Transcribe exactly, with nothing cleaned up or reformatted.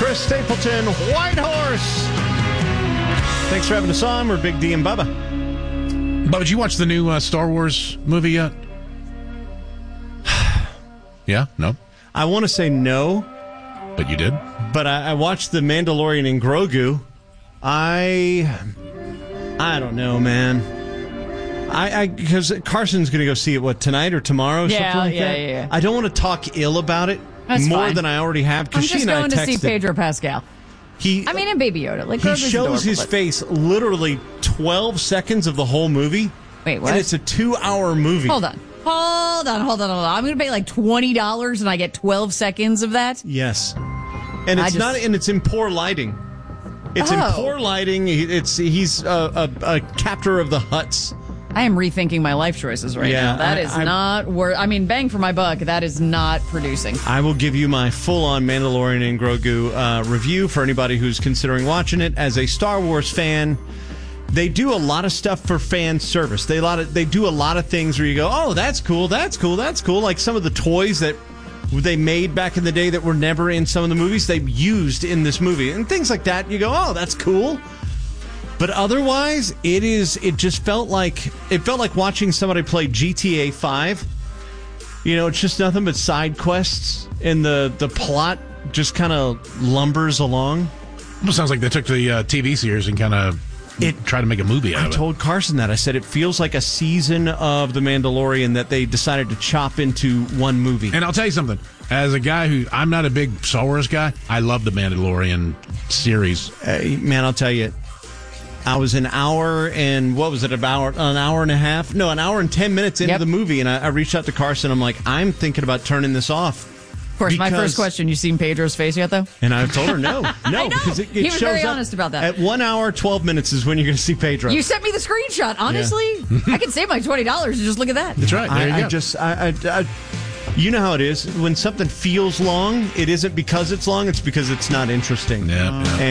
Chris Stapleton, White Horse. Thanks for having us on. We're Big D and Bubba. Bubba, did you watch the new uh, Star Wars movie yet? Yeah? No? I want to say no. But you did? But I, I watched The Mandalorian and Grogu. I... I don't know, man. I Because Carson's going to go see it, what, tonight or tomorrow? Yeah, something like yeah, that? yeah, yeah. I don't want to talk ill about it That's more fine. than I already have. I'm She just and I going to see texted. Pedro Pascal. He, I mean, and Baby Yoda. Like, he Grogu's shows adorable, his but- face literally twelve seconds of the whole movie. Wait, what? And it's a two-hour movie. Hold on. Hold on, hold on, hold on. I'm going to pay like twenty dollars and I get twelve seconds of that? Yes. And I it's just- not, and it's in poor lighting. It's Oh. in poor lighting. He- It's he's a, a, a captor of the Hutts. I am rethinking my life choices right Yeah, now. That I- is I- not worth. I mean, bang for my buck. That is not producing. I will give you my full-on Mandalorian and Grogu uh, review for anybody who's considering watching it. As a Star Wars fan, they do a lot of stuff for fan service. They a lot of they do a lot of things where you go, oh, that's cool, that's cool, that's cool. Like some of the toys that they made back in the day that were never in some of the movies, they used in this movie and things like that. You go, oh, that's cool. But otherwise, it is. It just felt like it felt like watching somebody play G T A five. You know, it's just nothing but side quests, and the the plot just kind of lumbers along. It sounds like they took the uh, T V series and kind of It tried to make a movie out I of it. told Carson that. I said it feels like a season of The Mandalorian that they decided to chop into one movie. And I'll tell you something. As a guy who, I'm not a big Star Wars guy, I love the Mandalorian series. Uh, man, I'll tell you, I was an hour and what was it about an hour and a half? No, an hour and ten minutes into Yep. the movie, and I, I reached out to Carson. I'm like, I'm thinking about turning this off. Of course, my Because- first question, you seen Pedro's face yet, though? And I told her no, no, I know. because it, it He was shows very up honest about that. At one hour twelve minutes is when you're going to see Pedro. You sent me the screenshot. Honestly, I could save my twenty dollars and just look at that. That's right. There I, you go. I just, I, I, I, you know how it is when something feels long. It isn't because it's long; it's because it's not interesting. Yeah, yeah.